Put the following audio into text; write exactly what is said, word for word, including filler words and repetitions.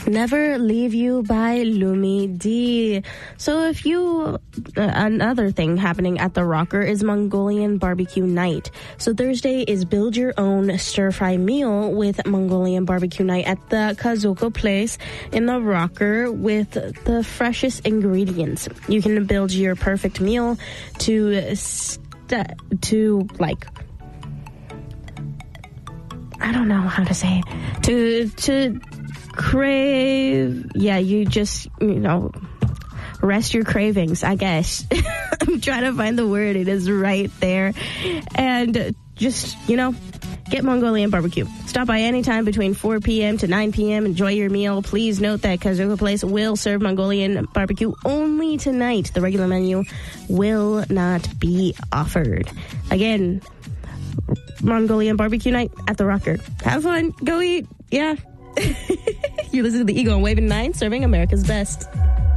Never Leave You by Lumi D. So if you, uh, another thing happening at the Rocker is Mongolian barbecue night. So Thursday is build your own stir fry meal with Mongolian barbecue night at the Kazuko Place in the Rocker with the freshest ingredients. You can build your perfect meal to, st- to like, I don't know how to say it. To, to, crave yeah you just you know rest your cravings, I guess. I'm trying to find the word. It is right there. And just, you know, get Mongolian barbecue. Stop by anytime between four p.m. to nine p.m. Enjoy your meal. Please note that Kazuko Place will serve Mongolian barbecue only tonight. The regular menu will not be offered. Again, Mongolian barbecue night at the Rocker. Have fun. Go eat. Yeah. You listen to the Eagle on Wave and Nine, serving America's best.